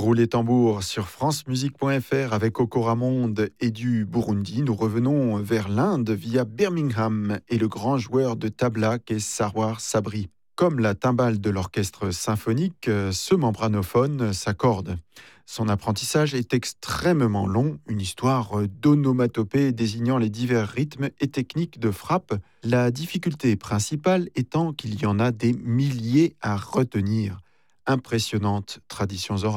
Roulez tambour sur francemusique.fr avec Okoramonde et du Burundi. Nous revenons vers l'Inde via Birmingham et le grand joueur de tabla qu'est Sarwar Sabri. Comme la timbale de l'orchestre symphonique, ce membranophone s'accorde. Son apprentissage est extrêmement long, une histoire d'onomatopée désignant les divers rythmes et techniques de frappe, la difficulté principale étant qu'il y en a des milliers à retenir. Impressionnante tradition orale.